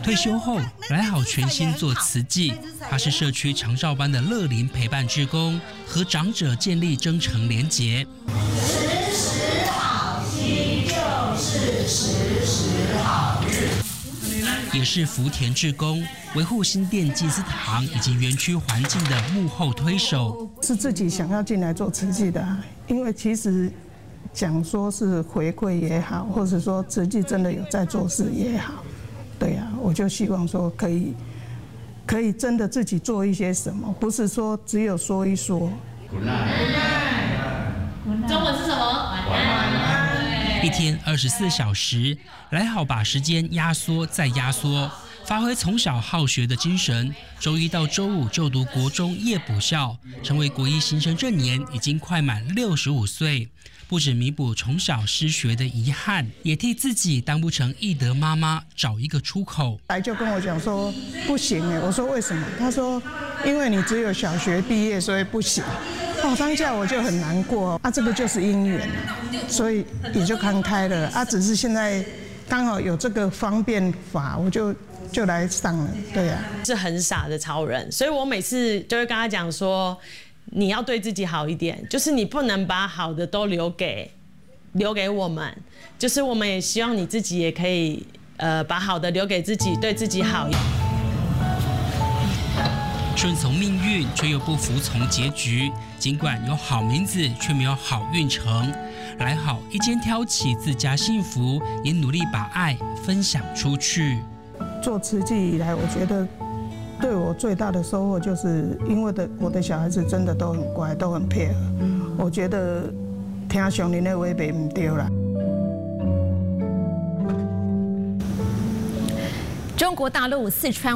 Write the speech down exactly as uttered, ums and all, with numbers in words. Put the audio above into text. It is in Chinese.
退休后，来好全心做慈济。他是社区长照班的乐龄陪伴志工，和长者建立真诚连结。 时时好心就是时时好日。 也是福田志工，维护新店祭司堂以及园区环境的幕后推手。 是自己想要进来做慈济的，因为其实讲说是回馈也好，或者说慈济真的有在做事也好，对呀、啊，我就希望说可以可以真的自己做一些什么，不是说只有说一说。 中文是什么？晚安。 一天二十四小时，来好把时间压缩再压缩，发挥从小好学的精神。周一到周五就读国中夜补校，成为国一新生这年已经快满六十五岁。不止弥补从小失学的遗憾，也替自己当不成义德妈妈找一个出口。 来就跟我讲说不行哎，我说为什么？他说因为你只有小学毕业，所以不行。哦，当下我就很难过啊，这个就是姻缘，所以也就看开了啊。只是现在刚好有这个方便法，我就就来上了。对呀、啊， 是很傻的超人，所以我每次就会跟他讲说，你要对自己好一点，就是你不能把好的都留给留给我们，就是我们也希望你自己也可以呃把好的留给自己，对自己好。 顺从命运，却又不服从结局。尽管有好名字，却没有好运程。来好一肩挑起自家幸福，也努力把爱分享出去。 做慈济以来，我觉得对我最大的收获，就是因为的我的小孩子真的都很乖，都很配合。我觉得听上人的话袂唔对啦。 中国大陆四川